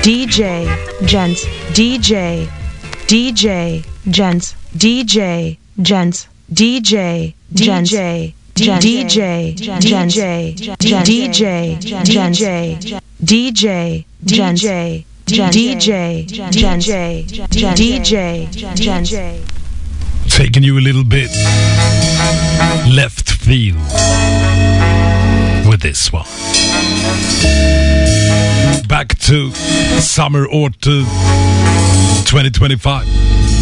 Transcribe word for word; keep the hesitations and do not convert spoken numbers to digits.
D J Gents, D J, D J Gents, D J Gents, D J Gents, D J Gents, D J Gents, D J Gents, D J Gents, D J Gents, D J Gents. Taking you a little bit left field with this one. Back to summer autumn twenty twenty-five.